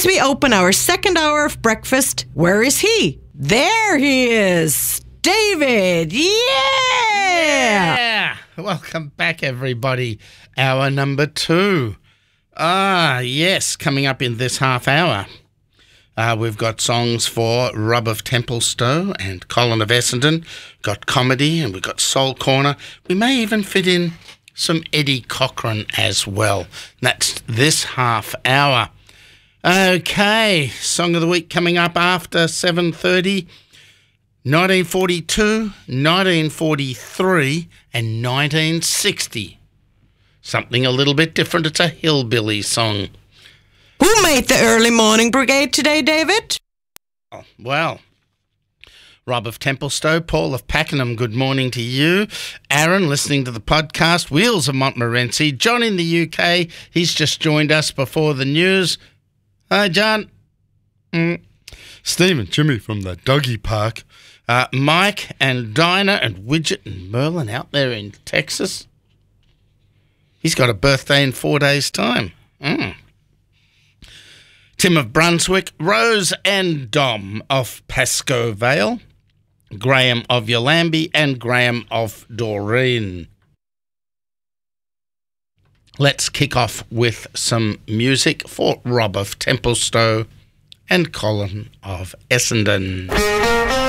As we open our second hour of breakfast, where is he? There he is, David. Yeah! Welcome back, everybody. Hour number 2. Yes, coming up in this half hour. We've got songs for Rob of Templestowe and Colin of Essendon. Got comedy and we've got Soul Corner. We may even fit in some Eddie Cochran as well. That's this half hour. Okay, Song of the Week coming up after 7:30. 1942, 1943 and 1960. Something a little bit different. It's a hillbilly song. Who made the early morning brigade today, David? Well, Rob of Templestowe, Paul of Pakenham, good morning to you. Aaron, listening to the podcast, Wheels of Montmorency. John in the UK, he's just joined us before the news. Hi, John. Steve and Jimmy from the doggy park. Mike and Dinah and Widget and Merlin out there in Texas. He's got a birthday in 4 days' time. Tim of Brunswick, Rose and Dom of Pascoe Vale, Graham of Yallambie and Graham of Doreen. Let's kick off with some music for Rob of Templestowe and Colin of Essendon.